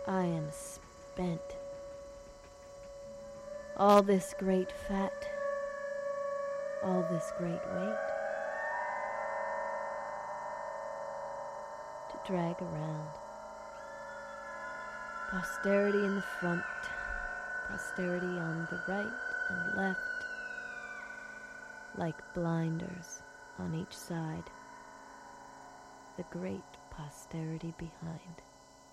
I am spent. All this great fat, all this great weight, to drag around. Posterity in the front, posterity on the right and left, like blinders on each side, the great posterity behind.